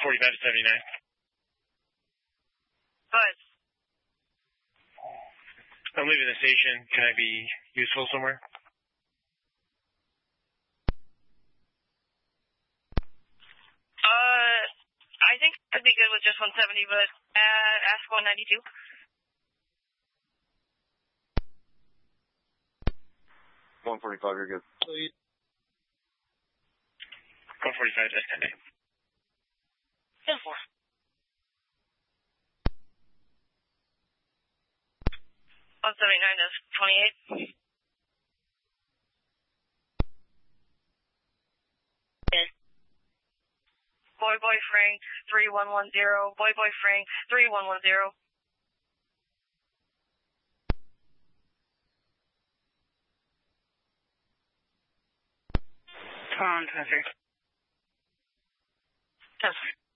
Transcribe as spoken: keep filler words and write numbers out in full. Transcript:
forty-five to seventy-nine. Good. I'm leaving the station. Can I be useful somewhere? Uh, I think I'd be good with just one seventy, but uh, ask one ninety-two. one forty-five, you're good. one forty-five, that's ten. ten four. one seventy-nine, that's twenty-eight. ten. Boy Boy Frank, three one one zero. Boy Boy Frank, three one one zero. Tom, ten three. ten three.